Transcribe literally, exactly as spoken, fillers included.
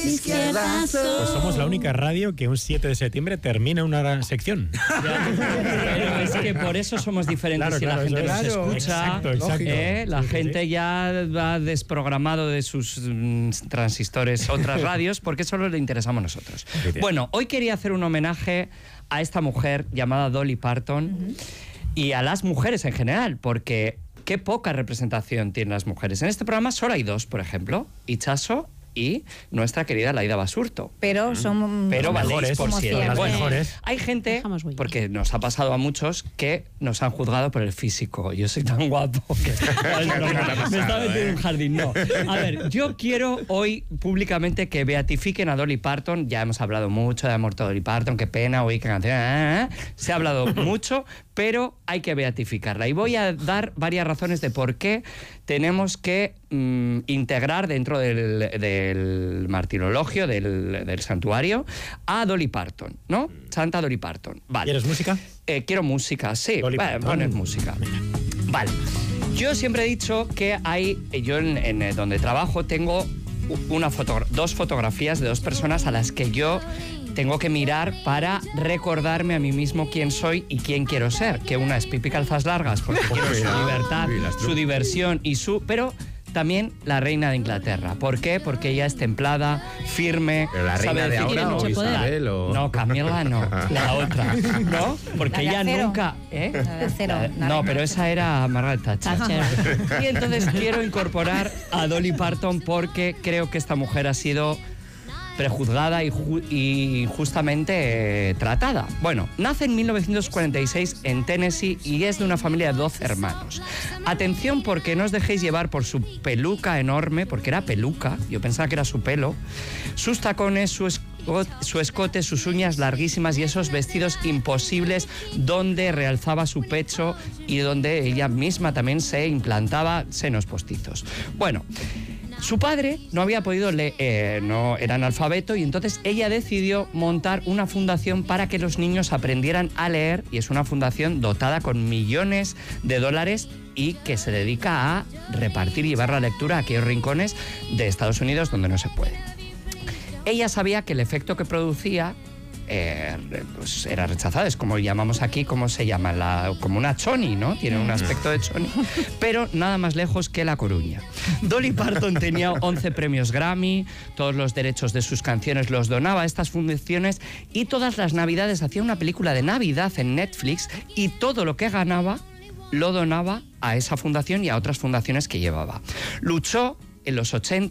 izquierdazo. Pues somos la única radio que un siete de septiembre termina una sección. Pero es que por eso somos diferentes. Claro, si claro, la gente nos claro. escucha, Exacto, exacto. ¿eh? la Sí, sí, gente sí. ya va desprogramado de sus mm, transistores otras radios porque solo le interesamos nosotros. Bueno, hoy quería hacer un homenaje a esta mujer llamada Dolly Parton uh-huh. y a las mujeres en general, porque qué poca representación tienen las mujeres. En este programa solo hay dos, por ejemplo, Itxaso y nuestra querida Laida Basurto. Pero son Pero valéis por siete. Las Bueno, mejores. hay gente, porque nos ha pasado a muchos, que nos han juzgado por el físico. Yo soy tan guapo que me estaba metiendo en un jardín. No. A ver, yo quiero hoy públicamente que beatifiquen a Dolly Parton. Ya hemos hablado mucho de amor a Dolly Parton, qué pena, uy, qué canción. Se ha hablado mucho, pero hay que beatificarla. Y voy a dar varias razones de por qué tenemos que mm, integrar dentro del, del martirologio, del, del santuario, a Dolly Parton, ¿no? Santa Dolly Parton. Vale. ¿Quieres música? Eh, quiero música, sí. Dolly Vale, Parton. poner música. Vale. Yo siempre he dicho que hay, yo en, en donde trabajo tengo una foto, dos fotografías de dos personas a las que yo tengo que mirar para recordarme a mí mismo quién soy y quién quiero ser. Que una es Pipi Calzas Largas, porque quiero su libertad, su diversión y su... Pero también la reina de Inglaterra. ¿Por qué? Porque ella es templada, firme... ¿Pero la reina sabe de decir ahora que o no, Isabel o...? No, Camila no, la otra, ¿no? Porque La de ella acero. nunca... ¿eh? La de acero. La de- La no, de- pero esa era Margaret Thatcher. Thatcher. Y entonces quiero incorporar a Dolly Parton porque creo que esta mujer ha sido prejuzgada y, ju y injustamente eh, tratada. Bueno, nace en mil novecientos cuarenta y seis en Tennessee y es de una familia de doce hermanos. Atención, porque no os dejéis llevar por su peluca enorme, porque era peluca, yo pensaba que era su pelo, sus tacones, su escote, su escote, sus uñas larguísimas y esos vestidos imposibles donde realzaba su pecho y donde ella misma también se implantaba senos postizos. Bueno, su padre no había podido leer, eh, no era analfabeto, y entonces ella decidió montar una fundación para que los niños aprendieran a leer, y es una fundación dotada con millones de dólares y que se dedica a repartir y llevar la lectura a aquellos rincones de Estados Unidos donde no se puede. Ella sabía que el efecto que producía Eh, pues era rechazada, es como llamamos aquí, ¿cómo se llama? La, como una choni, ¿no? Tiene un aspecto de choni, pero nada más lejos que La Coruña. Dolly Parton tenía once premios Grammy, todos los derechos de sus canciones los donaba a estas fundaciones y todas las navidades hacía una película de Navidad en Netflix y todo lo que ganaba lo donaba a esa fundación y a otras fundaciones que llevaba. Luchó en los ochenta